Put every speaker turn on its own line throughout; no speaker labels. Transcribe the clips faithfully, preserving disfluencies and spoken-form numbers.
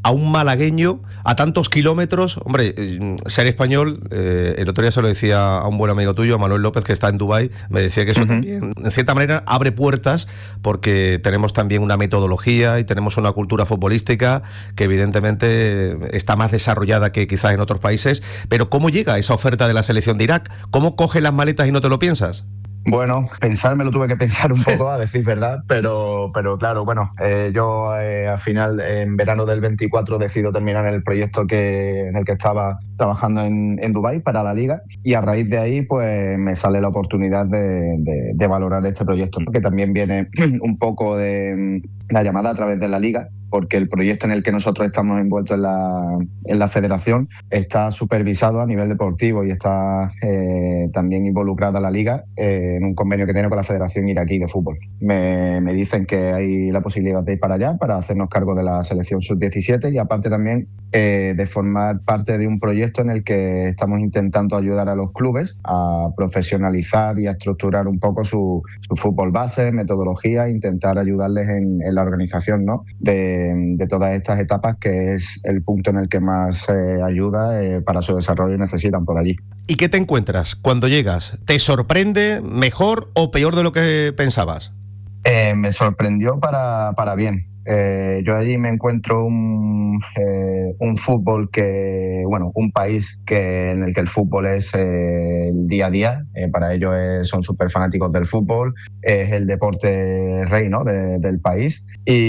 a un malagueño a tantos kilómetros. Hombre, ser español, eh, el otro día se lo decía a un buen amigo tuyo, a Manuel López, que está en Dubái, me decía que eso uh-huh. también, en cierta manera, abre puertas, porque tenemos también una metodología y tenemos una cultura futbolística que evidentemente está más desarrollada que quizás en otros países. Pero ¿cómo llega esa oferta de la selección de Irak? ¿Cómo coge las maletas y no te lo piensas?
Bueno, pensar me lo tuve que pensar un poco, a decir verdad, pero, pero claro, bueno, eh, yo eh, al final, en verano del veinticuatro, decido terminar el proyecto que, en el que estaba trabajando en, en Dubái para la Liga, y a raíz de ahí pues me sale la oportunidad de, de, de valorar este proyecto, ¿no? Que también viene un poco de la llamada a través de la Liga, porque el proyecto en el que nosotros estamos envueltos en la, en la federación está supervisado a nivel deportivo y está eh, también involucrada la Liga eh, en un convenio que tiene con la Federación Iraquí de Fútbol. Me, me dicen que hay la posibilidad de ir para allá para hacernos cargo de la selección sub diecisiete y aparte también eh, de formar parte de un proyecto en el que estamos intentando ayudar a los clubes a profesionalizar y a estructurar un poco su, su fútbol base, metodología, intentar ayudarles en, en la organización, ¿no? de de todas estas etapas, que es el punto en el que más eh, ayuda eh, para su desarrollo necesitan por allí.
¿Y qué te encuentras cuando llegas? ¿Te sorprende mejor o peor de lo que pensabas?
Eh, me sorprendió para, para bien. Eh, yo allí me encuentro un, eh, un fútbol que, bueno, un país que, en el que el fútbol es eh, el día a día. Eh, para ellos es, son súper fanáticos del fútbol, es el deporte rey, ¿no? de, del país,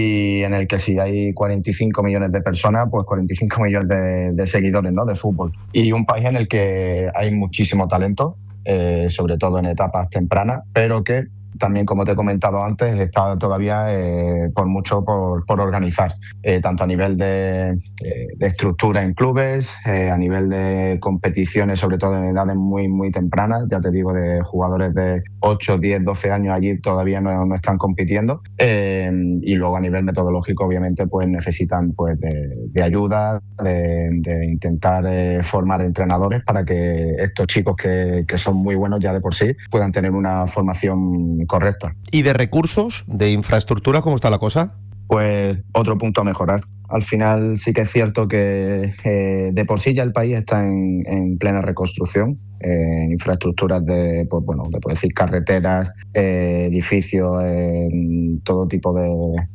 y en el que si hay cuarenta y cinco millones de personas, pues cuarenta y cinco millones de, de seguidores, ¿no? de fútbol. Y un país en el que hay muchísimo talento, eh, sobre todo en etapas tempranas, pero que también, como te he comentado antes, está todavía eh, por mucho por, por organizar, eh, tanto a nivel de, eh, de estructura en clubes, eh, a nivel de competiciones, sobre todo en edades muy, muy tempranas, ya te digo, de jugadores de ocho, diez, doce años allí todavía no, no están compitiendo, eh, y luego a nivel metodológico, obviamente, pues necesitan pues de, de ayuda, de, de intentar eh, formar entrenadores para que estos chicos que, que son muy buenos ya de por sí puedan tener una formación correcta.
¿Y de recursos, de infraestructura, cómo está la cosa?
Pues otro punto a mejorar. Al final sí que es cierto que eh, de por sí ya el país está en, en plena reconstrucción. Eh, infraestructuras de, pues bueno, te puedo decir carreteras, eh, edificios, eh, todo tipo de,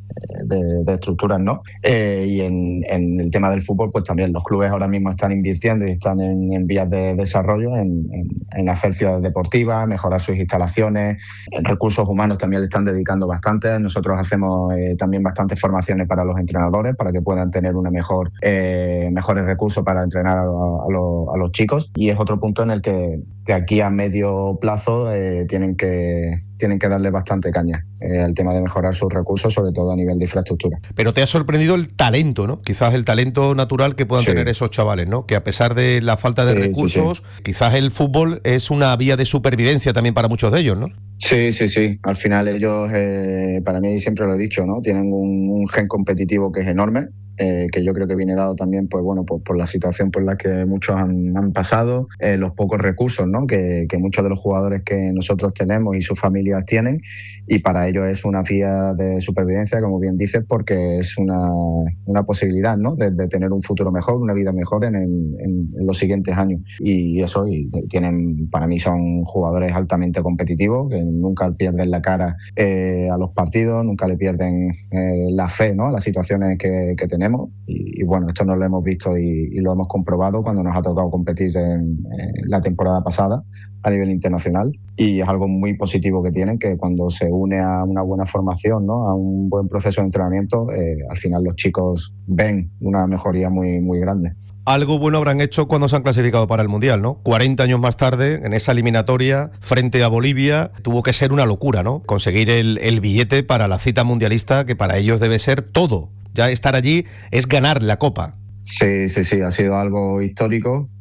de, de estructuras, ¿no? Eh, y en, en el tema del fútbol, pues también los clubes ahora mismo están invirtiendo y están en, en vías de desarrollo, en, en, en hacer ciudades deportivas, mejorar sus instalaciones, en recursos humanos también le están dedicando bastante. Nosotros hacemos eh, también bastantes formaciones para los entrenadores, para que puedan tener una mejor, eh, mejores recursos para entrenar a, a, los, a los chicos, y es otro punto en el que de aquí a medio plazo eh, tienen que tienen que darle bastante caña eh, al tema de mejorar sus recursos, sobre todo a nivel de infraestructura.
Pero te ha sorprendido el talento, ¿no? Quizás el talento natural que puedan sí. tener esos chavales, ¿no? Que a pesar de la falta de sí, recursos, sí, sí. quizás el fútbol es una vía de supervivencia también para muchos de ellos, ¿no?
Sí, sí, sí. Al final ellos, eh, para mí siempre lo he dicho, ¿no? Tienen un, un gen competitivo que es enorme. Eh, que yo creo que viene dado también pues bueno por, por la situación por la que muchos han, han pasado, eh, los pocos recursos, ¿no? que, que muchos de los jugadores que nosotros tenemos y sus familias tienen, y para ellos es una vía de supervivencia, como bien dices, porque es una, una posibilidad, ¿no? de, de tener un futuro mejor, una vida mejor en, en, en los siguientes años, y eso, y tienen, para mí son jugadores altamente competitivos que nunca pierden la cara eh, a los partidos, nunca le pierden eh, la fe, ¿no? a las situaciones que, que tenemos. Y, y bueno, esto nos lo hemos visto y, y lo hemos comprobado cuando nos ha tocado competir en, en la temporada pasada a nivel internacional, y es algo muy positivo que tienen, que cuando se une a una buena formación, ¿no? a un buen proceso de entrenamiento, eh, al final los chicos ven una mejoría muy, muy grande.
Algo bueno habrán hecho cuando se han clasificado para el Mundial, ¿no? cuarenta años más tarde, en esa eliminatoria frente a Bolivia, tuvo que ser una locura, ¿no? Conseguir el, el billete para la cita mundialista, que para ellos debe ser todo. Ya estar allí es ganar la Copa.
Sí, sí, sí, ha sido algo histórico.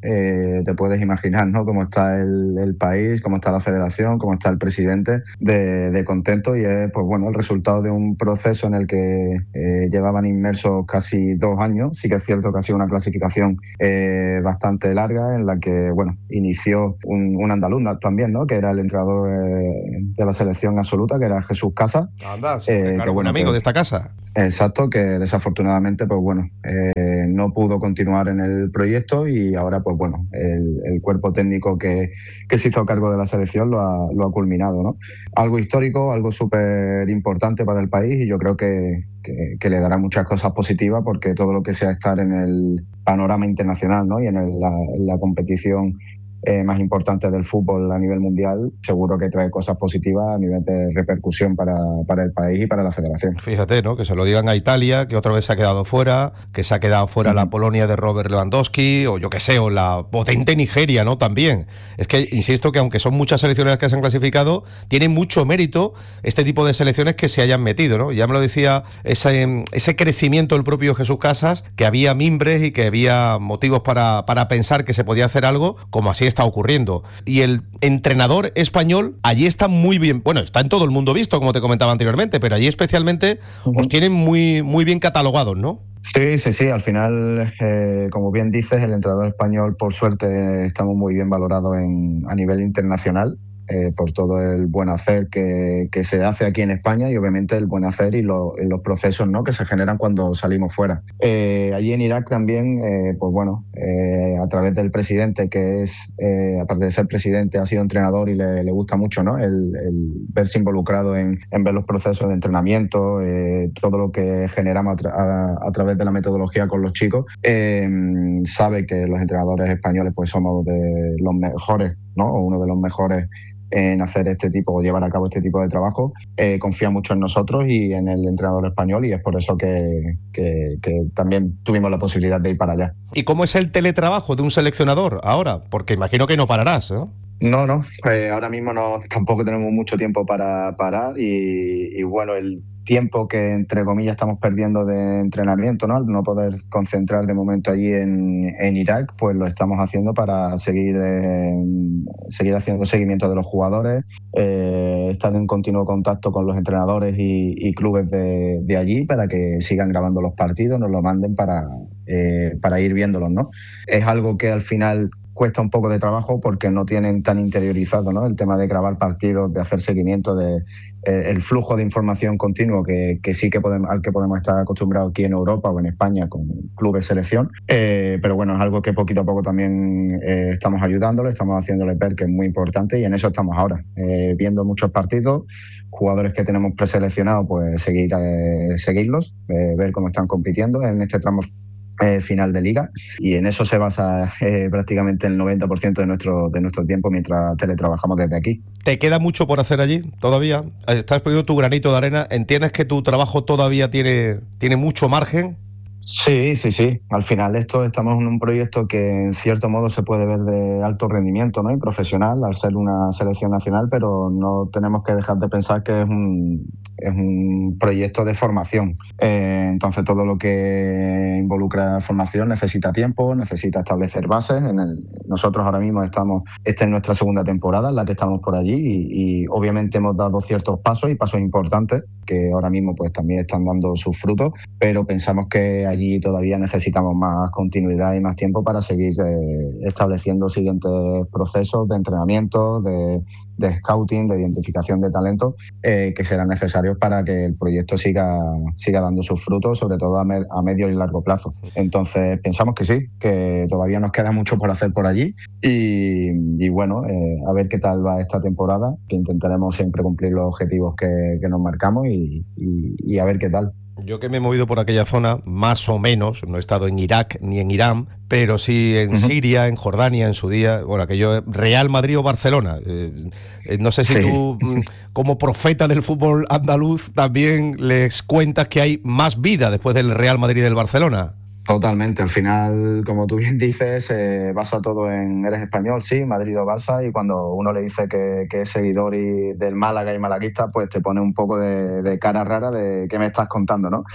eh, te puedes imaginar, ¿no? Cómo está el, el país, cómo está la federación, cómo está el presidente de, de contento, y es, pues bueno, el resultado de un proceso en el que eh, llevaban inmersos casi dos años. Sí que es cierto que ha sido una clasificación eh, bastante larga, en la que, bueno, inició un, un andaluz también, ¿no? Que era el entrenador eh, de la selección absoluta, que era Jesús Casas.
Anda, sí, eh, claro, que, bueno, buen amigo que, de esta casa.
Exacto, que desafortunadamente, pues bueno, eh, no pudo continuar en el proyecto, y ahora, pues bueno, el, el cuerpo técnico que, que se hizo a cargo de la selección lo ha, lo ha culminado, ¿no? Algo histórico, algo súper importante para el país, y yo creo que, que, que le dará muchas cosas positivas, porque todo lo que sea estar en el panorama internacional, ¿no? Y en, el, la, en la competición Eh, más importantes del fútbol a nivel mundial, seguro que trae cosas positivas a nivel de repercusión para, para el país y para la federación.
Fíjate, ¿no? Que se lo digan a Italia, que otra vez se ha quedado fuera, que se ha quedado fuera uh-huh. la Polonia de Robert Lewandowski, o yo qué sé, o la potente Nigeria, ¿no? También. Es que, insisto, que aunque son muchas selecciones las que se han clasificado, tiene mucho mérito este tipo de selecciones que se hayan metido, ¿no? Ya me lo decía, ese, ese crecimiento del propio Jesús Casas, que había mimbres y que había motivos para, para pensar que se podía hacer algo, como así está ocurriendo. Y el entrenador español allí está muy bien, bueno, está en todo el mundo visto, como te comentaba anteriormente, pero allí especialmente uh-huh. os tienen muy, muy bien catalogados, ¿no?
Sí, sí, sí. Al final, eh, como bien dices, el entrenador español, por suerte, estamos muy bien valorados en, a nivel internacional. Eh, por todo el buen hacer que, que se hace aquí en España, y obviamente el buen hacer y, lo, y los procesos, ¿no? que se generan cuando salimos fuera. Eh, allí en Irak también, eh, pues bueno, eh, a través del presidente, que es, eh, aparte de ser presidente, ha sido entrenador, y le, le gusta mucho, ¿no? el, el verse involucrado en, en ver los procesos de entrenamiento, eh, todo lo que generamos a, tra- a, a través de la metodología con los chicos. Eh, sabe que los entrenadores españoles pues somos de los mejores, ¿no? O uno de los mejores en hacer este tipo o llevar a cabo este tipo de trabajo. Eh, confía mucho en nosotros y en el entrenador español, y es por eso que, que, que también tuvimos la posibilidad de ir para allá.
¿Y cómo es el teletrabajo de un seleccionador ahora? Porque imagino que no pararás, ¿no?
No, no, eh, ahora mismo no, tampoco tenemos mucho tiempo para parar, y, y bueno, el tiempo que, entre comillas, estamos perdiendo de entrenamiento, ¿no? Al no poder concentrar de momento allí en, en Irak, pues lo estamos haciendo para seguir, eh, seguir haciendo seguimiento de los jugadores, eh, estar en continuo contacto con los entrenadores y, y clubes de, de allí, para que sigan grabando los partidos, nos lo manden para, eh, para ir viéndolos, ¿no? Es algo que al final cuesta un poco de trabajo, porque no tienen tan interiorizado, ¿no? El tema de grabar partidos, de hacer seguimiento, de eh, el flujo de información continuo que, que sí que podemos, al que podemos estar acostumbrados aquí en Europa o en España con clubes selección. Eh, pero bueno, es algo que poquito a poco también eh, estamos ayudándole, estamos haciéndole ver que es muy importante, y en eso estamos ahora, eh, viendo muchos partidos, jugadores que tenemos preseleccionados, pues seguir eh, seguirlos, eh, ver cómo están compitiendo en este tramo Eh, final de liga, y en eso se basa eh, prácticamente el noventa por ciento de nuestro, de nuestro tiempo mientras teletrabajamos desde aquí.
¿Te queda mucho por hacer allí todavía? ¿Estás poniendo tu granito de arena? ¿Entiendes que tu trabajo todavía tiene, tiene mucho margen?
Sí, sí, sí. Al final esto estamos en un proyecto que en cierto modo se puede ver de alto rendimiento, ¿no? Y profesional, al ser una selección nacional, pero no tenemos que dejar de pensar que es un, es un proyecto de formación. Eh, entonces todo lo que involucra formación necesita tiempo, necesita establecer bases. En el, nosotros ahora mismo estamos, esta es nuestra segunda temporada en la que estamos por allí, y, y obviamente hemos dado ciertos pasos, y pasos importantes que ahora mismo pues también están dando sus frutos, pero pensamos que allí todavía necesitamos más continuidad y más tiempo para seguir eh, estableciendo siguientes procesos de entrenamiento, de, de scouting, de identificación de talentos, eh, que serán necesarios para que el proyecto siga, siga dando sus frutos, sobre todo a, me, a medio y largo plazo. Entonces pensamos que sí, que todavía nos queda mucho por hacer por allí, y, y bueno, eh, a ver qué tal va esta temporada, que intentaremos siempre cumplir los objetivos que, que nos marcamos, y, y, y a ver qué tal.
Yo que me he movido por aquella zona, más o menos, no he estado en Irak ni en Irán, pero sí en uh-huh. Siria, en Jordania, en su día, bueno, aquello Real Madrid o Barcelona. Eh, eh, no sé si sí. tú, como profeta del fútbol andaluz, también les cuentas que hay más vida después del Real Madrid y del Barcelona.
Totalmente, al final, como tú bien dices, eh, basa todo en eres español, sí, Madrid o Barça, y cuando uno le dice que, que es seguidor y del Málaga y malaguista, pues te pone un poco de, de cara rara de qué me estás contando, ¿no?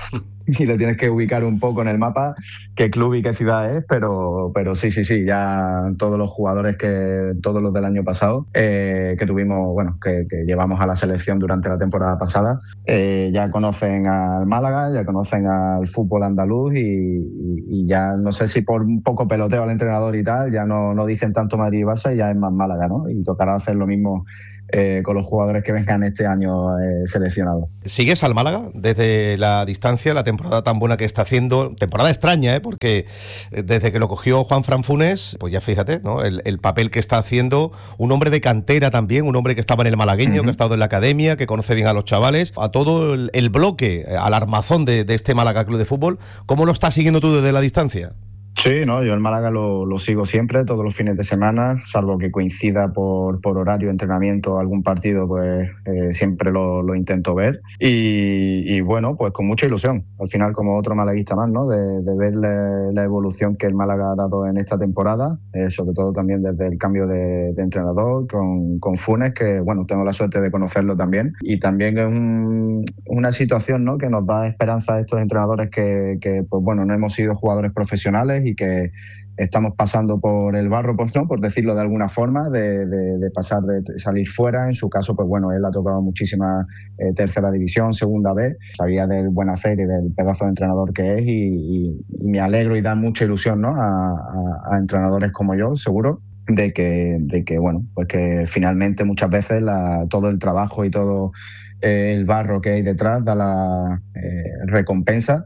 y le tienes que ubicar un poco en el mapa qué club y qué ciudad es, pero, pero sí, sí, sí, ya todos los jugadores, que todos los del año pasado, eh, que tuvimos, bueno, que, que llevamos a la selección durante la temporada pasada, eh, ya conocen al Málaga, ya conocen al fútbol andaluz y, y, y ya no sé si por un poco peloteo al entrenador y tal, ya no, no dicen tanto Madrid y Barça y ya es más Málaga, ¿no? Y tocará hacer lo mismo Eh, con los jugadores que vengan este año eh, seleccionados.
¿Sigues al Málaga desde la distancia, la temporada tan buena que está haciendo? Temporada extraña, ¿eh? Porque desde que lo cogió Juanfran Funes, pues ya fíjate, ¿no? El, el papel que está haciendo, un hombre de cantera también, un hombre que estaba en el malagueño, uh-huh. que ha estado en la academia, que conoce bien a los chavales, a todo el, el bloque, al armazón de, de este Málaga Club de Fútbol. ¿Cómo lo estás siguiendo tú desde la distancia?
Sí, no, yo el Málaga lo, lo sigo siempre, todos los fines de semana, salvo que coincida por, por horario, entrenamiento, algún partido, pues eh, siempre lo, lo intento ver. Y, y bueno, pues con mucha ilusión, al final como otro malaguista más, ¿no? De, de ver la, la evolución que el Málaga ha dado en esta temporada, eh, sobre todo también desde el cambio de, de entrenador con, con Funes, que bueno, tengo la suerte de conocerlo también. Y también es un, una situación, ¿no? Que nos da esperanza a estos entrenadores que, que, pues bueno, no hemos sido jugadores profesionales y que estamos pasando por el barro, pues no, por decirlo de alguna forma, de, de, de pasar, de salir fuera. En su caso, pues bueno, él ha tocado muchísima eh, tercera división, segunda B, sabía del buen hacer y del pedazo de entrenador que es y, y, y me alegro y da mucha ilusión, ¿no? a, a, a entrenadores como yo, seguro, de que, de que bueno, pues que finalmente muchas veces la, todo el trabajo y todo eh, el barro que hay detrás da la eh, recompensa.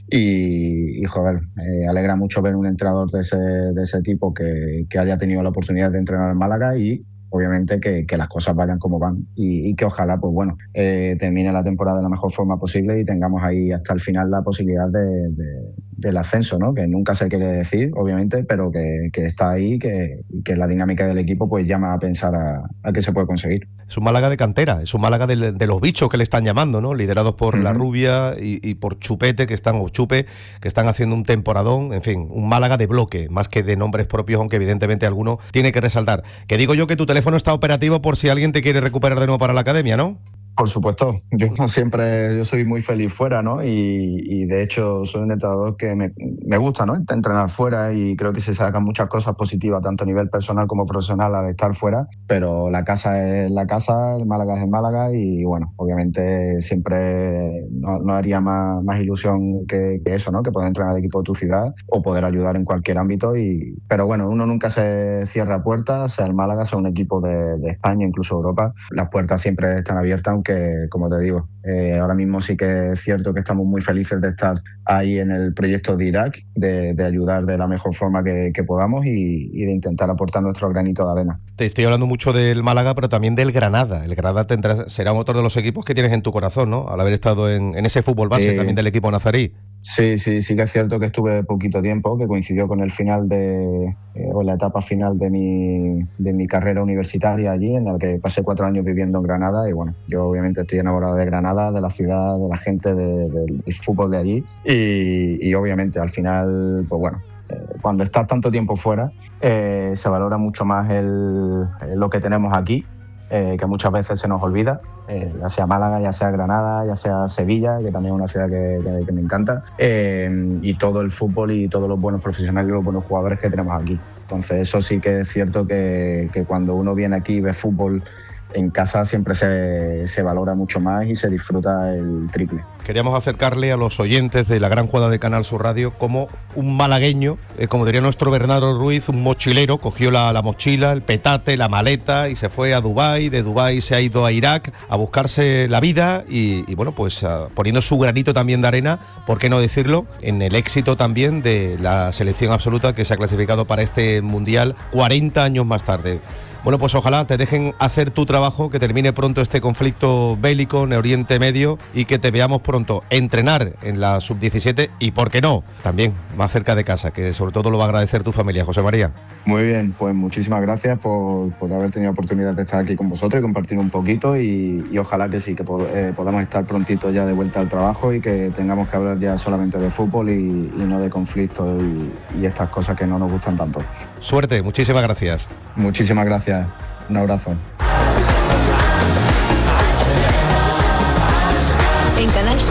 Y, y joder, eh, alegra mucho ver un entrenador de ese, de ese tipo que, que haya tenido la oportunidad de entrenar en Málaga y obviamente que, que las cosas vayan como van y, y que ojalá, pues bueno, eh, termine la temporada de la mejor forma posible y tengamos ahí hasta el final la posibilidad de, de, del ascenso, ¿no? Que nunca se quiere decir, obviamente, pero que, que está ahí, que, que la dinámica del equipo pues llama a pensar a, a que se puede conseguir.
Es un Málaga de cantera, es un Málaga de, de los bichos que le están llamando, ¿no? Liderados por uh-huh. La Rubia y, y por Chupete, que están, o Chupe, que están haciendo un temporadón, en fin, un Málaga de bloque, más que de nombres propios, aunque evidentemente alguno tiene que resaltar. Que digo yo que tu teléfono está operativo por si alguien te quiere recuperar de nuevo para la academia, ¿no?
Por supuesto, yo siempre yo soy muy feliz fuera, ¿no? Y, y de hecho soy un entrenador que me, me gusta, ¿no? Entrenar fuera y creo que se sacan muchas cosas positivas, tanto a nivel personal como profesional al estar fuera, pero la casa es la casa, el Málaga es el Málaga y bueno, obviamente siempre no, no haría más, más ilusión que, que eso, ¿no? Que poder entrenar al equipo de tu ciudad o poder ayudar en cualquier ámbito. Y pero bueno, uno nunca se cierra puertas, sea el Málaga, sea un equipo de, de España, incluso Europa, las puertas siempre están abiertas, que, como te digo, eh, ahora mismo sí que es cierto que estamos muy felices de estar ahí en el proyecto de Irak, de, de ayudar de la mejor forma que, que podamos y, y de intentar aportar nuestro granito de arena.
Te estoy hablando mucho del Málaga, pero también del Granada. El Granada tendrá, será otro de los equipos que tienes en tu corazón, ¿no? Al haber estado en, en ese fútbol base sí. También del equipo nazarí.
Sí, sí, sí que es cierto que estuve poquito tiempo, que coincidió con el final de, eh, o la etapa final de mi, de mi carrera universitaria allí, en la que pasé cuatro años viviendo en Granada y bueno, yo obviamente estoy enamorado de Granada, de la ciudad, de la gente, de, de, del fútbol de allí y, y obviamente al final, pues bueno, eh, cuando estás tanto tiempo fuera, eh, se valora mucho más el, lo que tenemos aquí. Eh, que muchas veces se nos olvida, eh, ya sea Málaga, ya sea Granada, ya sea Sevilla, que también es una ciudad que, que, que me encanta, eh, y todo el fútbol y todos los buenos profesionales y los buenos jugadores que tenemos aquí. Entonces eso sí que es cierto que, que cuando uno viene aquí y ve fútbol en casa siempre se, se valora mucho más y se disfruta el triple.
Queríamos acercarle a los oyentes de la gran jugada de Canal Sur Radio como un malagueño, eh, como diría nuestro Bernardo Ruiz, un mochilero, cogió la, la mochila, el petate, la maleta y se fue a Dubái, de Dubái se ha ido a Irak a buscarse la vida y, y bueno, pues uh, poniendo su granito también de arena, ¿por qué no decirlo?, en el éxito también de la selección absoluta que se ha clasificado para este Mundial cuarenta años más tarde. Bueno, pues ojalá te dejen hacer tu trabajo, que termine pronto este conflicto bélico en Oriente Medio y que te veamos pronto entrenar en la sub diecisiete y, ¿por qué no?, también más cerca de casa, que sobre todo lo va a agradecer tu familia. José María.
Muy bien, pues muchísimas gracias por, por haber tenido oportunidad de estar aquí con vosotros y compartir un poquito y, y ojalá que sí, que pod- eh, podamos estar prontito ya de vuelta al trabajo y que tengamos que hablar ya solamente de fútbol y, y no de conflictos y, y estas cosas que no nos gustan tanto.
Suerte, muchísimas gracias.
Muchísimas gracias. Un abrazo.
En Canal Sur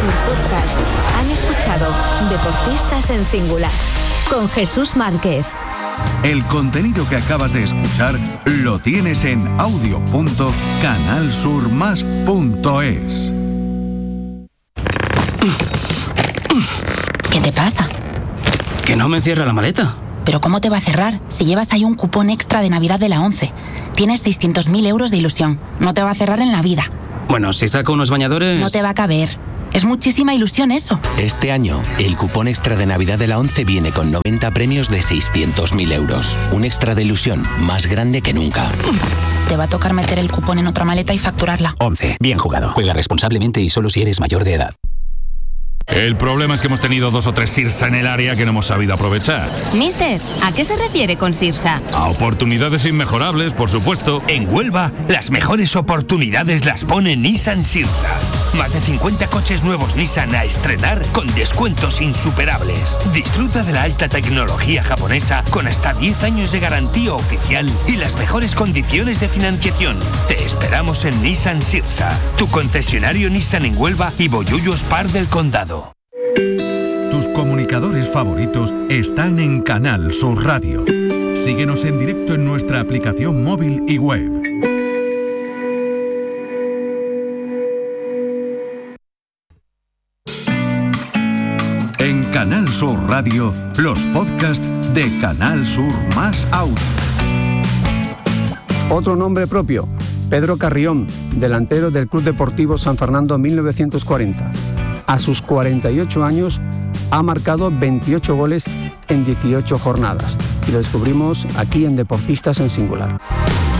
Sur Podcast han escuchado Deportistas en Singular con Jesús Márquez.
El contenido que acabas de escuchar lo tienes en audio punto canal sur más punto es.
¿Qué te pasa?
Que no me cierra la maleta.
¿Pero cómo te va a cerrar si llevas ahí un cupón extra de Navidad de la ONCE? Tienes seiscientos mil euros de ilusión. No te va a cerrar en la vida.
Bueno, si saco unos bañadores...
No te va a caber. Es muchísima ilusión eso.
Este año, el cupón extra de Navidad de la ONCE viene con noventa premios de seiscientos mil euros. Un extra de ilusión más grande que nunca.
Te va a tocar meter el cupón en otra maleta y facturarla.
ONCE. Bien jugado. Juega responsablemente y solo si eres mayor de edad.
El problema es que hemos tenido dos o tres Sirsa en el área que no hemos sabido aprovechar.
Mister, ¿a qué se refiere con Sirsa?
A oportunidades inmejorables, por supuesto.
En Huelva, las mejores oportunidades las pone Nissan Sirsa. Más de cincuenta coches nuevos Nissan a estrenar con descuentos insuperables. Disfruta de la alta tecnología japonesa con hasta diez años de garantía oficial y las mejores condiciones de financiación. Te esperamos en Nissan Sirsa, tu concesionario Nissan en Huelva y Bollullo Spar del Condado.
Tus comunicadores favoritos están en Canal Sur Radio. Síguenos en directo en nuestra aplicación móvil y web. En Canal Sur Radio, los podcasts de Canal Sur más Audio.
Otro nombre propio, Pedro Carrión, delantero del Club Deportivo San Fernando mil novecientos cuarenta. A sus cuarenta y ocho años ha marcado veintiocho goles en dieciocho jornadas y lo descubrimos aquí en Deportistas en Singular.